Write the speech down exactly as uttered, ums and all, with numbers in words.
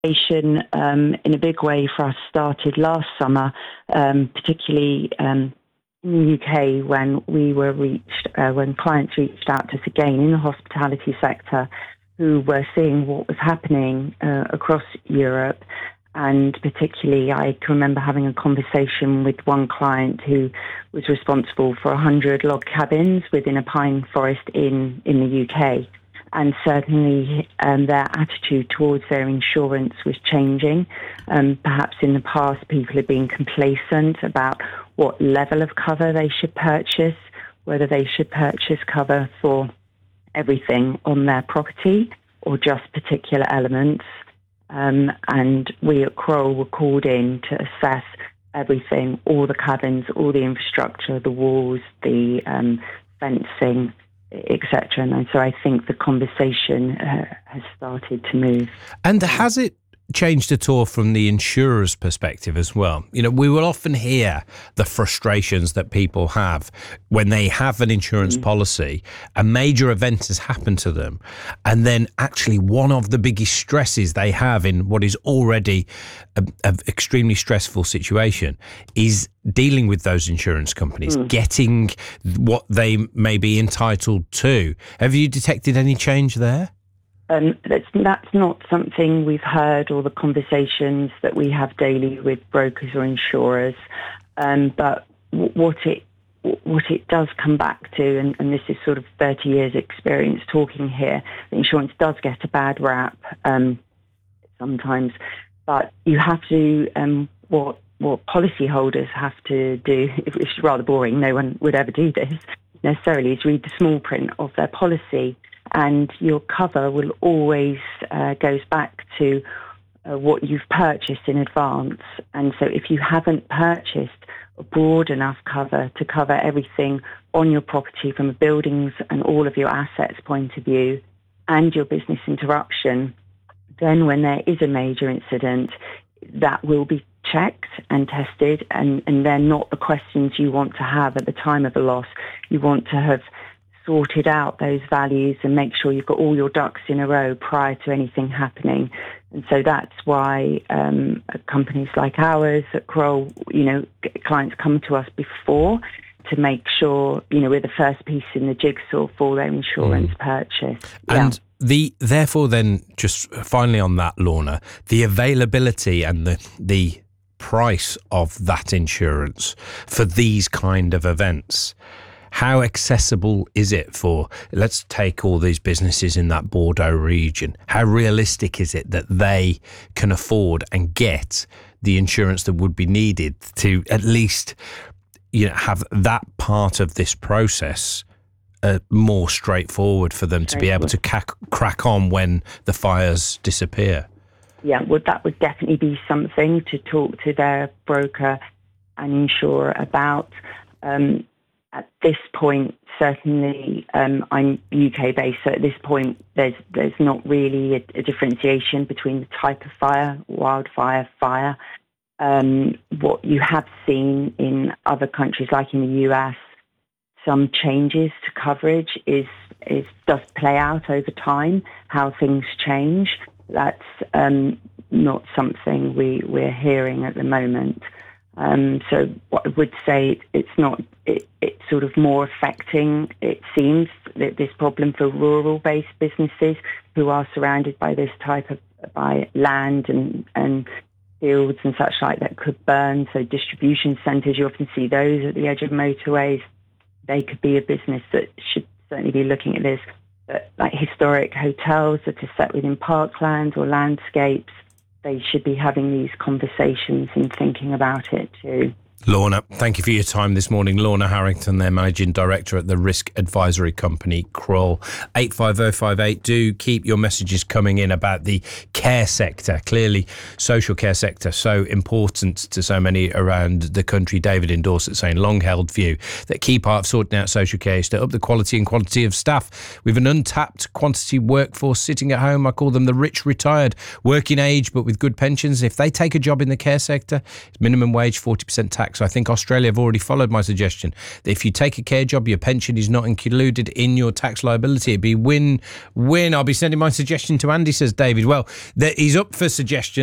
conversation um, in a big way for us started last summer, um, particularly um, in the U K when we were reached, uh, when clients reached out to us again in the hospitality sector who were seeing what was happening uh, across Europe. And particularly, I can remember having a conversation with one client who was responsible for one hundred log cabins within a pine forest in, in the U K. And certainly um, their attitude towards their insurance was changing. Um, perhaps in the past, people had been complacent about what level of cover they should purchase, whether they should purchase cover for everything on their property or just particular elements. Um, and we at Kroll were called in to assess everything, all the cabins, all the infrastructure, the walls, the um, fencing, et cetera. And so I think the conversation uh, has started to move. And has it changed at all from the insurer's perspective as well? You know, we will often hear the frustrations that people have when they have an insurance mm. policy, a major event has happened to them, and then actually one of the biggest stresses they have in what is already an extremely stressful situation is dealing with those insurance companies, mm. getting what they may be entitled to. Have you detected any change there? Um, that's, that's not something we've heard or the conversations that we have daily with brokers or insurers. Um, but w- what it what it does come back to, and, and this is sort of thirty years experience talking here, the insurance does get a bad rap um, sometimes. But you have to, um, what what policyholders have to do, it's rather boring, no one would ever do this necessarily, is read the small print of their policy. And your cover will always uh, goes back to uh, what you've purchased in advance. And so if you haven't purchased a broad enough cover to cover everything on your property from a buildings and all of your assets point of view and your business interruption, then when there is a major incident, that will be checked and tested. And, and they're not the questions you want to have at the time of a loss. You want to have sorted out those values and make sure you've got all your ducks in a row prior to anything happening. And so that's why um, companies like ours at Kroll, you know, clients come to us before to make sure, you know, we're the first piece in the jigsaw for their insurance mm. purchase. And yeah. the therefore then, just finally on that, Lorna, the availability and the the price of that insurance for these kind of events, how accessible is it for, let's take all these businesses in that Bordeaux region, how realistic is it that they can afford and get the insurance that would be needed to at least, you know, have that part of this process uh, more straightforward for them to be able to cack, crack on when the fires disappear? Yeah, well, that would definitely be something to talk to their broker and insurer about. Um, At this point, certainly, um, I'm U K-based, so at this point, there's there's not really a, a differentiation between the type of fire, wildfire, fire. Um, what you have seen in other countries, like in the U S, some changes to coverage is is does play out over time, how things change. That's um, not something we, we're hearing at the moment. Um, so what I would say, it's not, it, it's sort of more affecting, it seems, that this problem for rural-based businesses who are surrounded by this type of, by land and, and fields and such like that could burn. So distribution centres, you often see those at the edge of motorways. They could be a business that should certainly be looking at this. But like historic hotels that are set within parklands or landscapes, they should be having these conversations and thinking about it too. Lorna, thank you for your time this morning. Lorna Harrington, their Managing Director at the risk advisory company Kroll. eight five oh five eight, do keep your messages coming in about the care sector. Clearly, social care sector, so important to so many around the country. David in Dorset saying, long-held view that key part of sorting out social care is to up the quality and quantity of staff. With an untapped quantity workforce sitting at home, I call them the rich retired, working age but with good pensions. If they take a job in the care sector, it's minimum wage, forty percent tax tax. I think Australia have already followed my suggestion. That if you take a care job, your pension is not included in your tax liability. It'd be win-win. I'll be sending my suggestion to Andy, says David. Well, he's up for suggestions.